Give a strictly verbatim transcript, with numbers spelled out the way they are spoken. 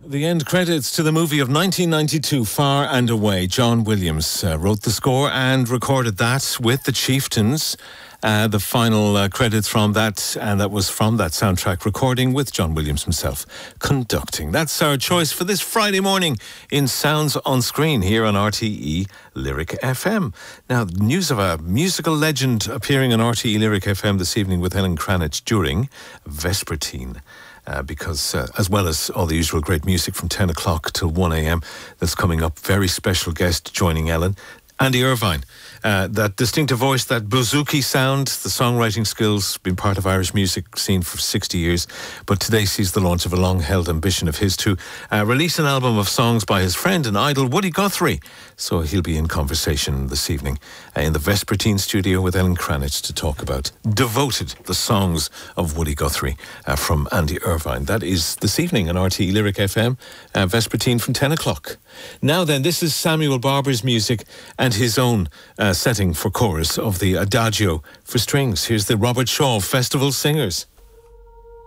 The end credits to the movie of nineteen ninety-two, Far and Away. John Williams uh, wrote the score and recorded that with the Chieftains. Uh, the final uh, credits from that, and that was from that soundtrack recording with John Williams himself conducting. That's our choice for this Friday morning in Sounds on Screen here on R T E Lyric F M. Now, news of a musical legend appearing on R T E Lyric F M this evening with Ellen Cranach during Vespertine. Uh, because uh, as well as all the usual great music from ten o'clock till one a.m. that's coming up, very special guest joining Ellen, Andy Irvine. Uh, that distinctive voice, that bouzouki sound, the songwriting skills, been part of Irish music scene for sixty years, but today sees the launch of a long-held ambition of his to uh, release an album of songs by his friend and idol, Woody Guthrie. So he'll be in conversation this evening uh, in the Vespertine studio with Ellen Cranach to talk about Devoted, the songs of Woody Guthrie uh, from Andy Irvine. That is this evening on R T E Lyric F M, uh, Vespertine from ten o'clock. Now then, this is Samuel Barber's music and his own uh, setting for chorus of the Adagio for strings. Here's the Robert Shaw Festival Singers.